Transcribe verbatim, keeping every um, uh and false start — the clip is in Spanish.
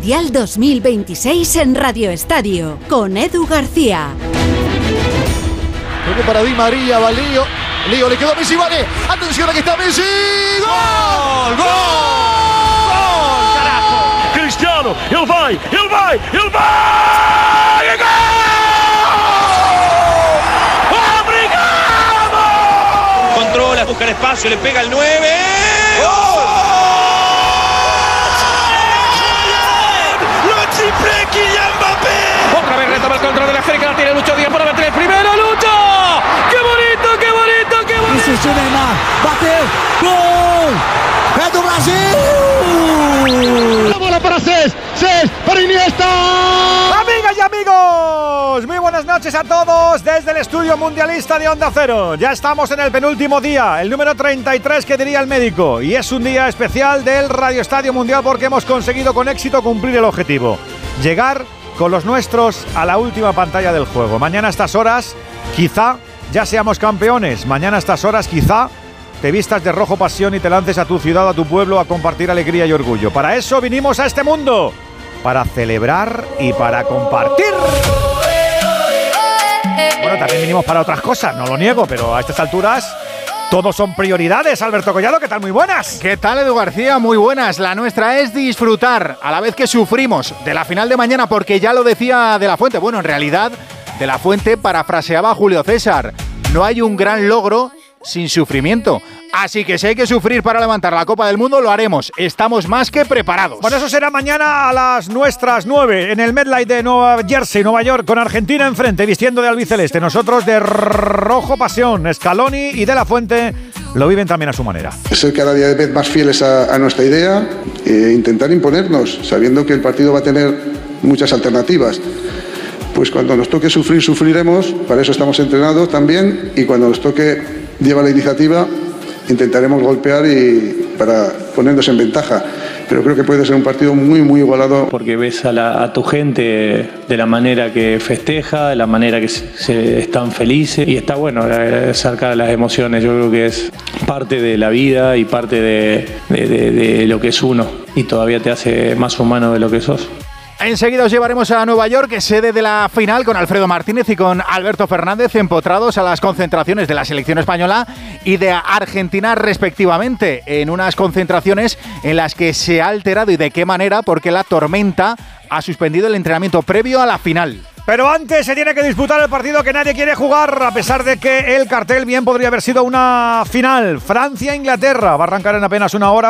Mundial dos mil veintiséis en Radio Estadio, con Edu García. Luego para Di María, va Lío. Lío le quedó a Messi, vale. Atención, aquí está Messi. ¡Gol! ¡Gol! ¡Gol! ¡Carajo! Cristiano, ele vai, ele vai, ele vai! ¡Gol! ¡Obrigado! Controla, busca el espacio, le pega el nueve. ¡Gol! Otra vez retoma el control de la serie que la tiene Lucho Díaz para meter el primero. ¡Lucho! ¡Qué bonito, qué bonito, qué bonito! Insistiu Neymar, bateu, gol! É do Brasil! La bola para Cés, Cés para Iniesta. Amigas y amigos, muy buenas noches a todos desde el estudio mundialista de Onda Cero. Ya estamos en el penúltimo día, el número treinta y tres que diría el médico, y es un día especial del Radio Estadio Mundial porque hemos conseguido con éxito cumplir el objetivo: llegar con los nuestros a la última pantalla del juego. Mañana a estas horas, quizá ya seamos campeones. Mañana a estas horas, quizá te vistas de rojo pasión y te lances a tu ciudad, a tu pueblo, a compartir alegría y orgullo. Para eso vinimos a este mundo, para celebrar y para compartir. Bueno, también vinimos para otras cosas, no lo niego, pero a estas alturas todos son prioridades. Alberto Collado, ¿qué tal? Muy buenas. ¿Qué tal, Edu García? Muy buenas. La nuestra es disfrutar, a la vez que sufrimos, de la final de mañana, porque ya lo decía De La Fuente. Bueno, en realidad, De La Fuente parafraseaba a Julio César: no hay un gran logro sin sufrimiento. Así que si hay que sufrir para levantar la Copa del Mundo, lo haremos. Estamos más que preparados. Bueno, eso será mañana a las nuestras nueve en el MetLife de Nueva Jersey, Nueva York, con Argentina enfrente, vistiendo de albiceleste. Nosotros de rojo pasión. Scaloni y De La Fuente lo viven también a su manera. Ser cada día de vez más fieles a, a nuestra idea e intentar imponernos, sabiendo que el partido va a tener muchas alternativas. Pues cuando nos toque sufrir, sufriremos. Para eso estamos entrenados también. Y cuando nos toque llevar la iniciativa, intentaremos golpear y para ponernos en ventaja. Pero creo que puede ser un partido muy, muy igualado. Porque ves a, la, a tu gente de la manera que festeja, de la manera que se, se están felices. Y está bueno acercar las emociones. Yo creo que es parte de la vida y parte de, de, de, de lo que es uno. Y todavía te hace más humano de lo que sos. Enseguida os llevaremos a Nueva York, sede de la final, con Alfredo Martínez y con Alberto Fernández, empotrados a las concentraciones de la selección española y de Argentina respectivamente, en unas concentraciones en las que se ha alterado y de qué manera, porque la tormenta ha suspendido el entrenamiento previo a la final. Pero antes se tiene que disputar el partido que nadie quiere jugar, a pesar de que el cartel bien podría haber sido una final. Francia-Inglaterra va a arrancar en apenas una hora.